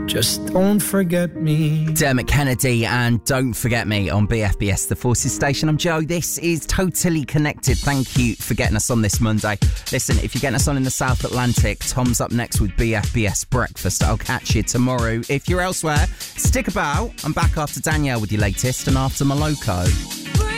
Just don't forget me. Dermot Kennedy and Don't Forget Me on BFBS, the Forces Station. I'm Joe. This is Totally Connected. Thank you for getting us on this Monday. Listen, if you're getting us on in the South Atlantic, Tom's up next with BFBS Breakfast. I'll catch you tomorrow. If you're elsewhere, stick about. I'm back after Danielle with your latest and after Moloko.